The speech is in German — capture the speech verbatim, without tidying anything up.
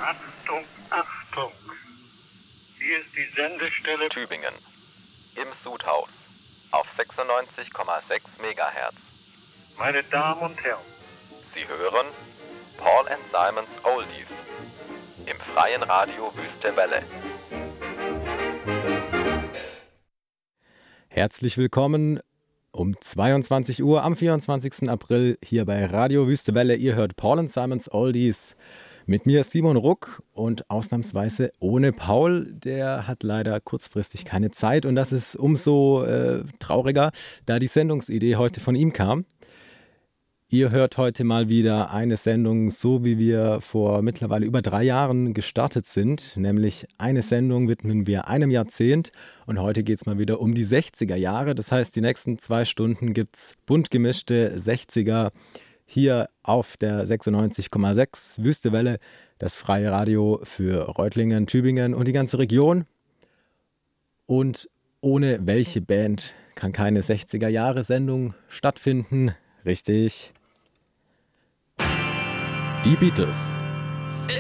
Achtung, Achtung. Hier ist die Sendestelle Tübingen. Im Sudhaus. Auf sechsundneunzig Komma sechs Megahertz. Meine Damen und Herren. Sie hören Paul and Simons Oldies. Im freien Radio Wüste Welle. Herzlich willkommen um zweiundzwanzig Uhr am vierundzwanzigsten April hier bei Radio Wüste Welle. Ihr hört Paul and Simons Oldies. Mit mir Simon Ruck und ausnahmsweise ohne Paul. Der hat leider kurzfristig keine Zeit und das ist umso äh, trauriger, da die Sendungsidee heute von ihm kam. Ihr hört heute mal wieder eine Sendung, so wie wir vor mittlerweile über drei Jahren gestartet sind. Nämlich eine Sendung widmen wir einem Jahrzehnt und heute geht es mal wieder um die sechziger Jahre. Das heißt, die nächsten zwei Stunden gibt es bunt gemischte sechziger hier auf der sechsundneunzig Komma sechs Wüste Welle, das freie Radio für Reutlingen, Tübingen und die ganze Region. Und ohne welche Band kann keine sechziger-Jahre-Sendung stattfinden? Richtig. Die Beatles.